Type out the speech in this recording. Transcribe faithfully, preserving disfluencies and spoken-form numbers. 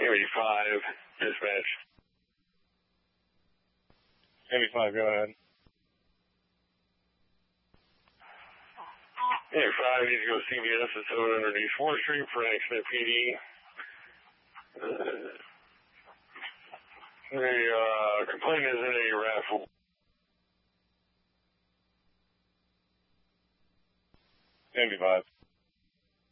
eighty-five, dispatch. eighty-five, go ahead. eighty-five, need to go C V S at seven hundred East fourth Street for an accident P D. Uh, the uh, complaint is in a raffle. eighty-five.